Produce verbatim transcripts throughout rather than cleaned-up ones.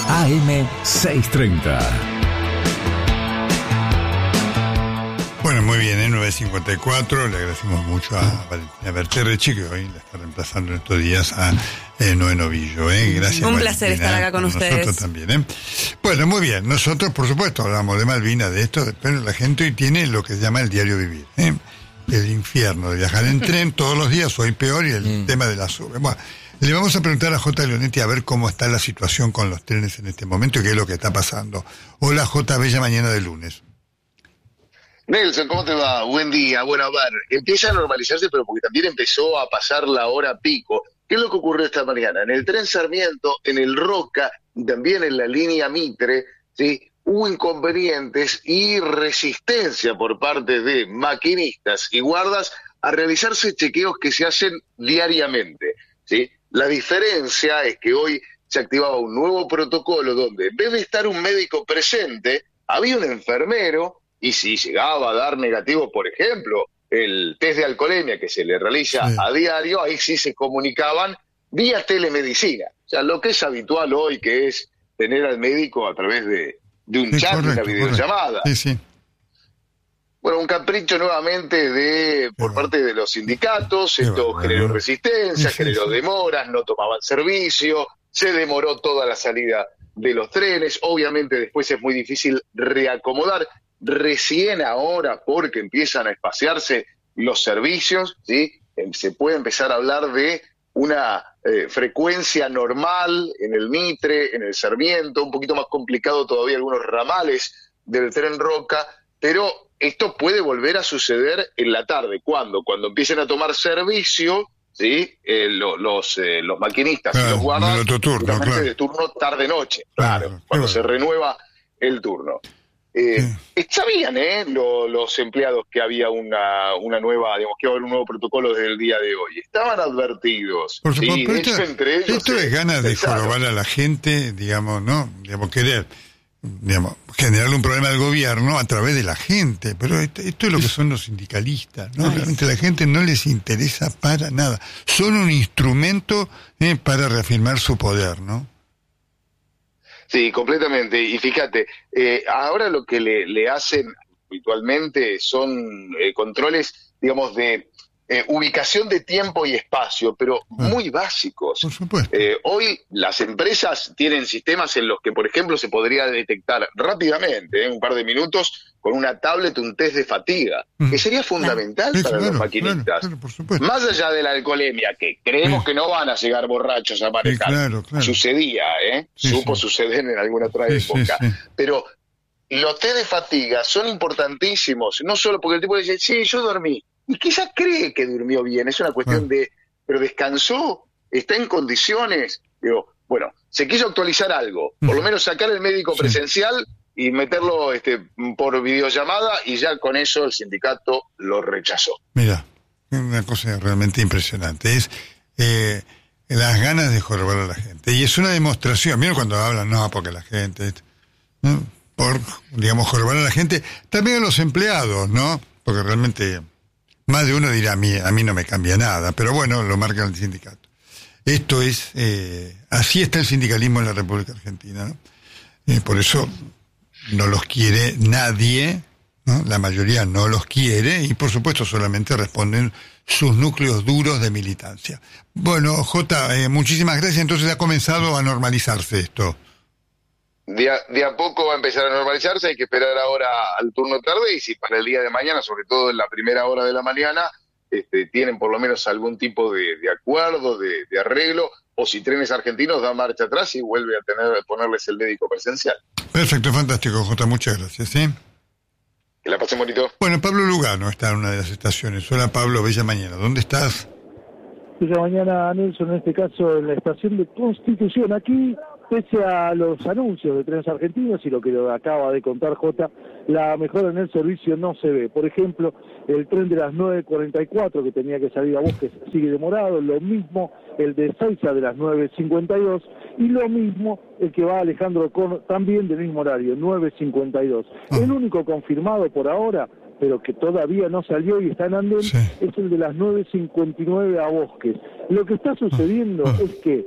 A M seiscientos treinta. Bueno, muy bien, ¿eh? nueve cincuenta y cuatro, le agradecemos mucho a Valentina Berterrechi, que hoy la está reemplazando en estos días a eh, Noé Novillo, ¿eh? Gracias, un Valentina, placer estar acá con nosotros ustedes. Nosotros también, ¿eh? Bueno, muy bien, nosotros por supuesto hablamos de Malvinas, de esto, pero la gente hoy tiene lo que se llama el diario vivir, ¿eh? El infierno de viajar en tren todos los días, hoy peor, y el mm. tema de la sube. Bueno, le vamos a preguntar a J. Leonetti a ver cómo está la situación con los trenes en este momento y qué es lo que está pasando. Hola J, bella mañana de lunes. Nelson, ¿cómo te va? Buen día. Bueno, a ver, empieza a normalizarse, pero porque también empezó a pasar la hora pico. ¿Qué es lo que ocurrió esta mañana? En el tren Sarmiento, en el Roca y también en la línea Mitre, ¿sí?, hubo inconvenientes y resistencia por parte de maquinistas y guardas a realizarse chequeos que se hacen diariamente, ¿sí? La diferencia es que hoy se activaba un nuevo protocolo donde en vez de estar un médico presente, había un enfermero. Y si llegaba a dar negativo, por ejemplo, el test de alcoholemia que se le realiza sí. a diario, ahí sí se comunicaban vía telemedicina. O sea, lo que es habitual hoy, que es tener al médico a través de, de un sí, chat, correcto, una videollamada. Sí, sí. Bueno, un capricho nuevamente de por bueno. parte de los sindicatos, sí, esto bueno, generó bueno. resistencia, sí, generó sí. demoras, no tomaban servicio, se demoró toda la salida de los trenes, obviamente después es muy difícil reacomodar. Recién ahora, porque empiezan a espaciarse los servicios, ¿sí?, se puede empezar a hablar de una eh, frecuencia normal en el Mitre, en el Sarmiento, un poquito más complicado todavía algunos ramales del tren Roca, pero esto puede volver a suceder en la tarde. ¿Cuándo? Cuando empiecen a tomar servicio, ¿sí?, eh, lo, los, eh, los maquinistas claro, y los guardas turno, claro. de turno tarde-noche, claro, claro, cuando claro. se renueva el turno. Eh, sí. Sabían eh, lo, los empleados que había una, una nueva, digamos, que iba a haber un nuevo protocolo desde el día de hoy. Estaban advertidos. Por supuesto, sí, pero de esto, hecho, entre ellos esto es ganas de jorobar a la gente, digamos, ¿no? Digamos, querer, digamos, generarle un problema al gobierno a través de la gente. Pero esto, esto es lo que son los sindicalistas, ¿no? Realmente a la gente no les interesa para nada. Son un instrumento eh, para reafirmar su poder, ¿no? Sí, completamente. Y fíjate, eh, ahora lo que le, le hacen habitualmente son eh, controles, digamos, de eh, ubicación de tiempo y espacio, pero ah, muy básicos. Por supuesto. Eh, hoy las empresas tienen sistemas en los que, por ejemplo, se podría detectar rápidamente, en eh, un par de minutos, con una tablet, un test de fatiga, mm. que sería fundamental sí, para claro, los maquinistas. Claro, claro, por supuesto. Más allá de la alcoholemia, que creemos sí. que no van a llegar borrachos a manejar. Sí, claro, claro. Sucedía, ¿eh? Sí, Supo sí. suceder en alguna otra sí, época. Sí, sí. Pero los test de fatiga son importantísimos, no solo porque el tipo dice, sí, yo dormí. Y quizás cree que durmió bien, es una cuestión ah. de, pero descansó, está en condiciones. Digo, bueno, se quiso actualizar algo, por lo menos sacar el médico sí. presencial y meterlo este, por videollamada, y ya con eso el sindicato lo rechazó. Mira, una cosa realmente impresionante, es eh, las ganas de jorobar a la gente. Y es una demostración, miren cuando hablan, no, porque la gente, ¿no? por, digamos, jorobar a la gente, también a los empleados, ¿no? Porque realmente más de uno dirá, a mí, a mí no me cambia nada, pero bueno, lo marca el sindicato. Esto es, eh, así está el sindicalismo en la República Argentina, ¿no? Eh, por eso no los quiere nadie, ¿no? La mayoría no los quiere y por supuesto solamente responden sus núcleos duros de militancia. Bueno, Jota, eh, muchísimas gracias. Entonces ha comenzado a normalizarse esto. De a, de a poco va a empezar a normalizarse, hay que esperar ahora al turno tarde, y si para el día de mañana, sobre todo en la primera hora de la mañana, este, tienen por lo menos algún tipo de, de acuerdo, de, de arreglo, o si Trenes Argentinos da marcha atrás y vuelve a tener ponerles el médico presencial. Perfecto, fantástico, Jota, muchas gracias. ¿sí? Que la pasen bonito. Bueno, Pablo Lugano está en una de las estaciones. Hola Pablo, bella mañana. ¿Dónde estás? Bella mañana, Nelson, en este caso en la estación de Constitución. Aquí, pese a los anuncios de Trenes Argentinos y lo que lo acaba de contar Jota, la mejora en el servicio no se ve. Por ejemplo, el tren de las nueve cuarenta y cuatro que tenía que salir a Bosques sigue demorado, lo mismo el de Ezeiza de las nueve cincuenta y dos, y lo mismo el que va a Alejandro Corn, también del mismo horario, nueve cincuenta y dos. Uh-huh. El único confirmado por ahora, pero que todavía no salió y está en andén, sí. es el de las nueve cincuenta y nueve a Bosques. Lo que está sucediendo uh-huh. es que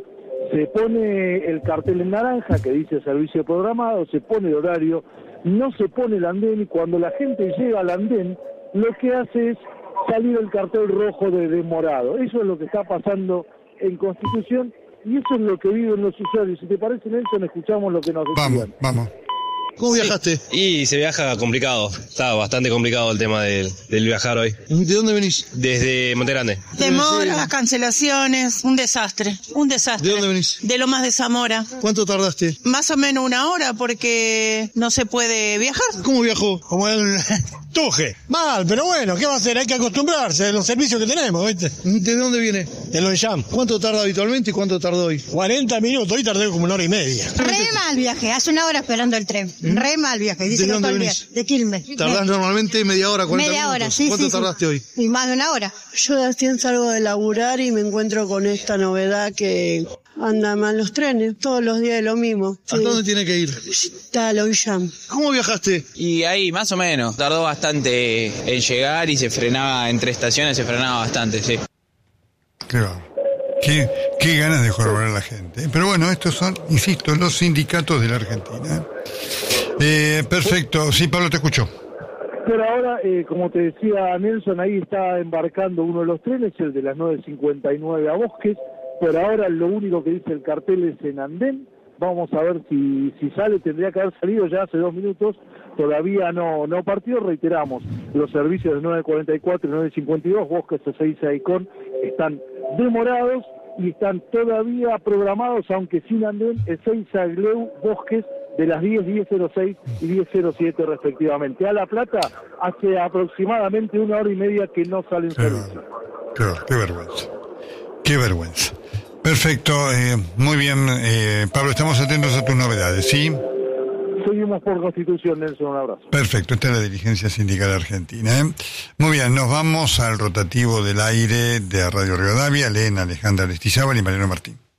Se pone el cartel en naranja que dice servicio programado, se pone el horario, no se pone el andén, y cuando la gente llega al andén, lo que hace es salir el cartel rojo de demorado. Eso es lo que está pasando en Constitución, y eso es lo que viven los usuarios. Si te parece, Nelson, escuchamos lo que nos decían. Vamos, vamos. ¿Cómo viajaste? Sí, y se viaja complicado. Está bastante complicado el tema del, del viajar hoy. ¿De dónde venís? Desde Monte Grande. Demoras, cancelaciones, un desastre, un desastre. ¿De dónde venís? De Lomas de Zamora. ¿Cuánto tardaste? Más o menos una hora porque no se puede viajar. ¿Cómo viajó? Como el Tuje. Mal, pero bueno, ¿qué va a hacer? Hay que acostumbrarse a los servicios que tenemos, ¿viste? ¿De dónde viene? De los Jam. ¿Cuánto tarda habitualmente y cuánto tardó hoy? cuarenta minutos, hoy tardé como una hora y media. Re mal viaje, hace una hora esperando el tren. ¿Mm? Re mal viaje, dice ¿De dónde todo el venís? día. De Quilmes. ¿Tardás normalmente media hora, cuarenta media minutos? Hora, sí, ¿Cuánto sí, tardaste sí. hoy? Y más de una hora. Yo recién salgo de laburar y me encuentro con esta novedad que andan mal los trenes, todos los días es lo mismo. ¿A Sí. dónde tiene que ir? Está Loyam. ¿Cómo viajaste? Y ahí, más o menos, tardó bastante en llegar y se frenaba, entre estaciones se frenaba bastante, sí. Qué va. Qué, qué ganas de jorobar a la gente. Pero bueno, estos son, insisto, los sindicatos de la Argentina. Eh, perfecto. Sí, Pablo, te escucho. Pero ahora, eh, como te decía Nelson, ahí está embarcando uno de los trenes, el de las nueve cincuenta y nueve a Bosques. Por ahora lo único que dice el cartel es en andén. Vamos a ver si, si sale, tendría que haber salido ya hace dos minutos. Todavía no no partió, reiteramos. Los servicios de nueve cuarenta y cuatro y nueve cincuenta y dos, Bosques, Ezeiza y Icon, están demorados y están todavía programados, aunque sin andén, Ezeiza, Gleu, Bosques, de las diez, diez cero seis y diez cero siete respectivamente. A La Plata hace aproximadamente una hora y media que no salen servicios. Qué, qué vergüenza. Qué vergüenza. Perfecto, eh, muy bien, eh, Pablo, estamos atentos a tus novedades, ¿sí? Seguimos por Constitución, Nelson, un abrazo. Perfecto, esta es la dirigencia sindical argentina, ¿eh? Muy bien, nos vamos al rotativo del aire de Radio Rivadavia, leen Alejandra Aristizábal y Mariano Martín.